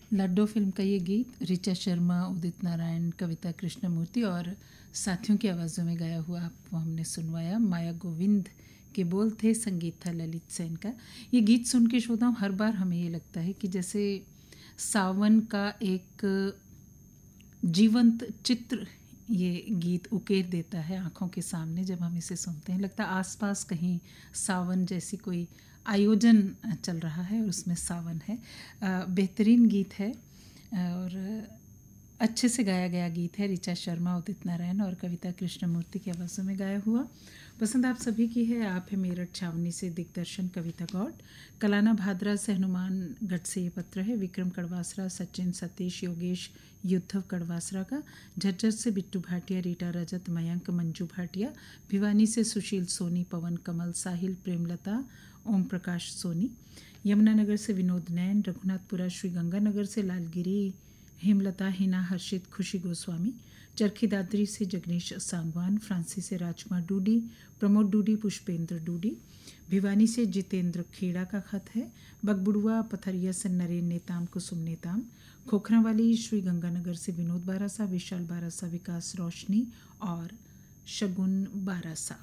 Laddu film का ये गीत ऋचा शर्मा, उदित नारायण, कविता कृष्णमूर्ति और साथियों की आवाज़ों में गाया हुआ आपको हमने सुनवाया। माया गोविंद के बोल थे, संगीत था ललित सेन का। ये गीत सुन के श्रोताओं हर बार हमें ये लगता है कि जैसे सावन का एक जीवंत चित्र ये गीत उकेर देता है आँखों के सामने। जब हम इसे सुनते हैं लगता है आसपास कहीं सावन जैसी कोई आयोजन चल रहा है और उसमें सावन है। बेहतरीन गीत है और अच्छे से गाया गया गीत है। ऋचा शर्मा, उदित नारायण और कविता कृष्णमूर्ति की आवाज़ों में गाया हुआ। पसंद आप सभी की है। आप है मेरठ छावनी से दिग्दर्शन कविता गौड़, कलाना भादरा से हनुमानगढ़ से ये पत्र है विक्रम कड़वासरा, सचिन, सतीश, योगेश, युद्धव कड़वासरा का, झज्जर से बिट्टू भाटिया, रीटा रजत, मयंक, मंजू भाटिया, भिवानी से सुशील सोनी, पवन कमल, साहिल, प्रेमलता, ओम प्रकाश सोनी, यमुनानगर से विनोद नैन, रघुनाथपुरा श्री गंगानगर से लालगिरी, हेमलता, हिना, हर्षित, खुशी गोस्वामी, चरखी दादरी से जगनीश सांगवान, फ्रांसी से राजकुमार डूडी, प्रमोद डूडी, पुष्पेंद्र डूडी, भिवानी से जितेंद्र खेड़ा का खत है, बगबुड़ुआ पथरिया से नरेन नेताम, कुसुम नेताम, खोखरा वाली श्री गंगानगर से विनोद बारासा, विशाल बारासा, विकास रोशनी और शगुन बारासा।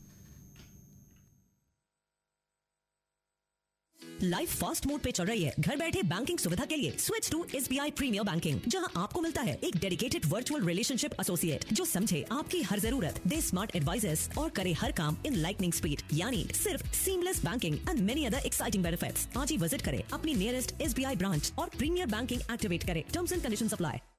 लाइफ फास्ट मोड पे चल रही है। घर बैठे बैंकिंग सुविधा के लिए switch to SBI premiere banking, जहां आपको मिलता है एक डेडिकेटेड वर्चुअल रिलेशनशिप एसोसिएट जो समझे आपकी हर जरूरत, दे स्मार्ट एडवाइजर्स और करे हर काम इन लाइटनिंग स्पीड, यानी सिर्फ seamless banking and many other exciting benefits. आज ही विजिट करें अपनी नियरेस्ट SBI ब्रांच और प्रीमियर बैंकिंग एक्टिवेट करें। Terms and conditions apply.